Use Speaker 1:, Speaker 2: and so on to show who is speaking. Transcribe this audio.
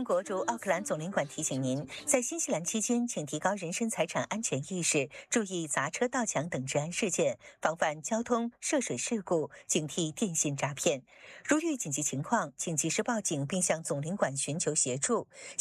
Speaker 1: 中国驻奥克兰总领馆提醒您，在新西兰期间，请提高人身财产安全意识，注意砸车、盗抢等治安事件，防范交通涉水事故，警惕电信诈骗。如遇紧急情况，请及时报警，并向总领馆寻求协助。